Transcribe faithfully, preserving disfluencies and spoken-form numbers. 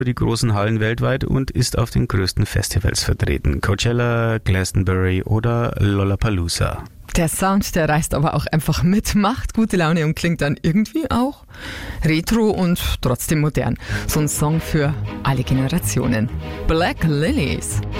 die großen Hallen weltweit und ist auf den größten Festivals vertreten. Coachella, Glastonbury oder Lollapalooza. Der Sound, der reißt aber auch einfach mit, macht gute Laune und klingt dann irgendwie auch retro und trotzdem modern. So ein Song für alle Generationen. Black Lilies.